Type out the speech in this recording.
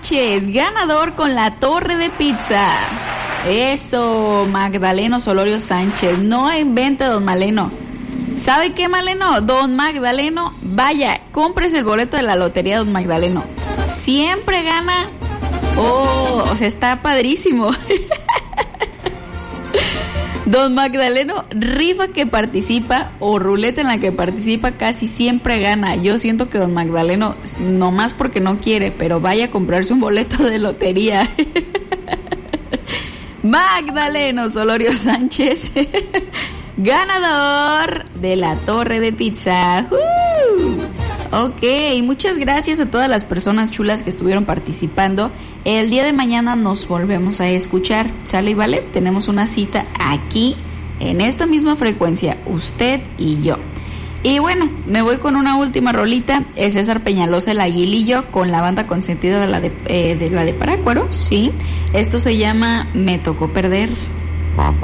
Sánchez, ganador con la torre de pizza. Eso, Magdaleno Solorio Sánchez. No invente, don Maleno. ¿Sabe qué, Maleno? Don Magdaleno, vaya, cómprese el boleto de la lotería, don Magdaleno. Siempre gana. Oh, o sea, está padrísimo. Don Magdaleno, rifa que participa o ruleta en la que participa casi siempre gana. Yo siento que don Magdaleno, nomás porque no quiere, pero vaya a comprarse un boleto de lotería. Magdaleno Solorio Sánchez, ganador de la torre de pizza. Ok, muchas gracias a todas las personas chulas que estuvieron participando. El día de mañana nos volvemos a escuchar, ¿sale y vale? Tenemos una cita aquí, en esta misma frecuencia, usted y yo. Y bueno, me voy con una última rolita. Es César Peñalosa, el Aguilillo, con la banda consentida de la de Parácuaro, sí. Esto se llama Me Tocó Perder.